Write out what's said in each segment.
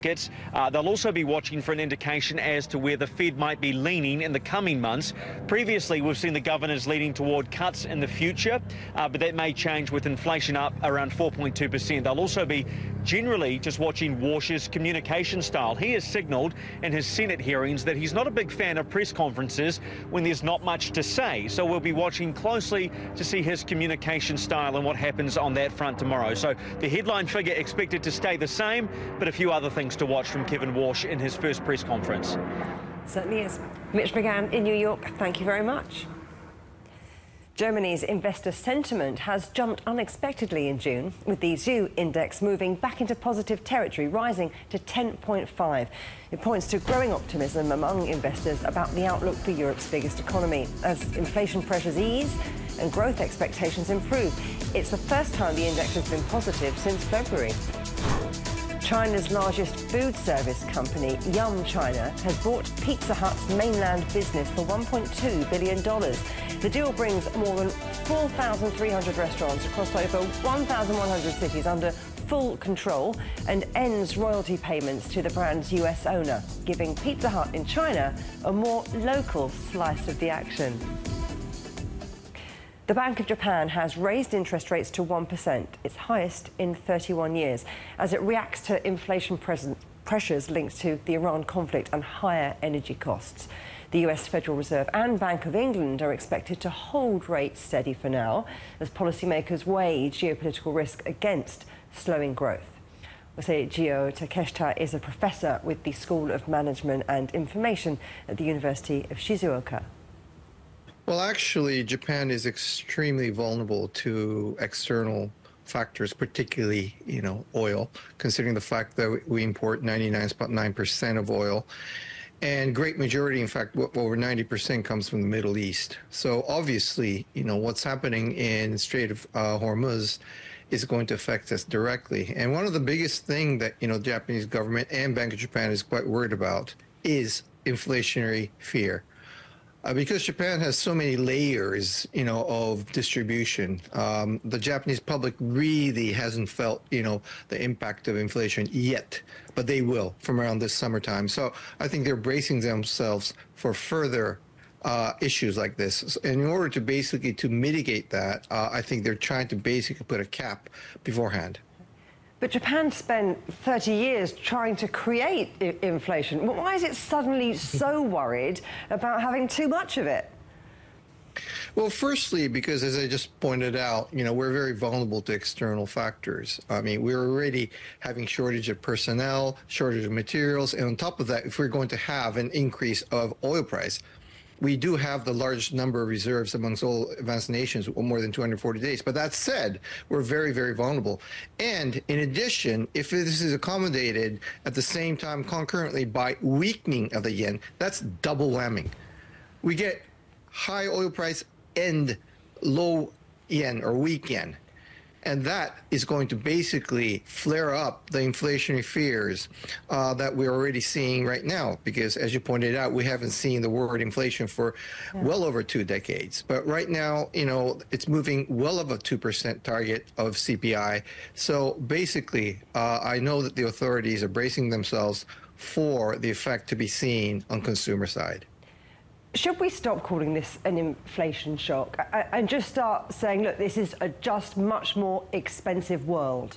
They'll also be watching for an indication as to where the Fed might be leaning in the coming months. Previously, we've seen the governors leaning toward cuts in the future, but that may change with inflation up around 4.2%. They'll also be generally just watching Warsh's communication style. He has signalled in his Senate hearings that he's not a big fan of press conferences when there's not much to say. So we'll be watching closely to see his communication style and what happens on that front tomorrow. So the headline figure expected to stay the same, but a few other things to watch from Kevin Warsh in his first press conference. Certainly is. Mitch McGann in New York, thank you very much. Germany's investor sentiment has jumped unexpectedly in June, with the ZEW index moving back into positive territory, rising to 10.5. It points to growing optimism among investors about the outlook for Europe's biggest economy as inflation pressures ease and growth expectations improve. It's the first time the index has been positive since February. China's largest food service company, Yum China, has bought Pizza Hut's mainland business for $1.2 billion. The deal brings more than 4,300 restaurants across over 1,100 cities under full control and ends royalty payments to the brand's US owner, giving Pizza Hut in China a more local slice of the action. The Bank of Japan has raised interest rates to 1%, its highest in 31 years, as it reacts to inflation pressures linked to the Iran conflict and higher energy costs. The US Federal Reserve and Bank of England are expected to hold rates steady for now, as policymakers weigh geopolitical risk against slowing growth. Gio Takeshita is a professor with the School of Management and Information at the University of Shizuoka. Well, actually, Japan is extremely vulnerable to external factors, particularly, oil, considering the fact that we import 99.9% of oil. And great majority, in fact, over 90% comes from the Middle East. So obviously, what's happening in Strait of Hormuz is going to affect us directly. And one of the biggest things that, the Japanese government and Bank of Japan is quite worried about is inflationary fear. Because Japan has so many layers, of distribution, the Japanese public really hasn't felt, the impact of inflation yet, but they will from around this summertime. So I think they're bracing themselves for further issues like this. And in order to basically to mitigate that, I think they're trying to basically put a cap beforehand. But Japan spent 30 years trying to create inflation. Why is it suddenly so worried about having too much of it? Well, firstly, because as I just pointed out, we're very vulnerable to external factors. I mean, we're already having shortage of personnel, shortage of materials, and on top of that, if we're going to have an increase of oil price, we do have the largest number of reserves amongst all advanced nations, more than 240 days. But that said, we're very, very vulnerable. And in addition, if this is accommodated at the same time concurrently by weakening of the yen, that's double whammy. We get high oil price and low yen or weak yen. And that is going to basically flare up the inflationary fears that we're already seeing right now. Because as you pointed out, we haven't seen the word inflation for well over 2 decades. But right now, it's moving well above 2% target of CPI. So basically, I know that the authorities are bracing themselves for the effect to be seen on consumer side. Should we stop calling this an inflation shock and just start saying, look, this is a just much more expensive world?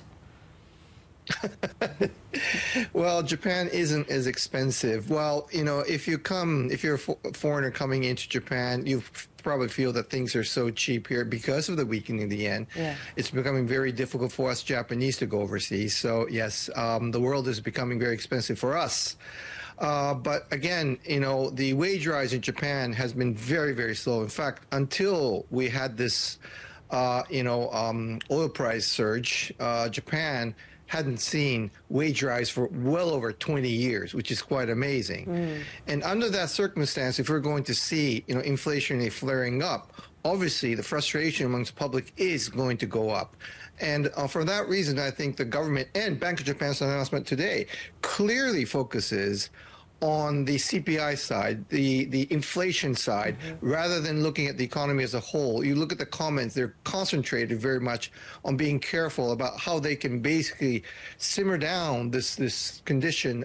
Well, Japan isn't as expensive. Well, if you're a foreigner coming into Japan, you probably feel that things are so cheap here because of the weakening of the yen. Yeah. It's becoming very difficult for us Japanese to go overseas. So yes, the world is becoming very expensive for us. But again, the wage rise in Japan has been very, very slow. In fact, until we had this, oil price surge, Japan hadn't seen wage rise for well over 20 years, which is quite amazing. And under that circumstance, if we're going to see, inflation flaring up, obviously the frustration amongst the public is going to go up. And for that reason, I think the government and Bank of Japan's announcement today clearly focuses on the CPI side, the inflation side, rather than looking at the economy as a whole. You look at the comments, they're concentrated very much on being careful about how they can basically simmer down this condition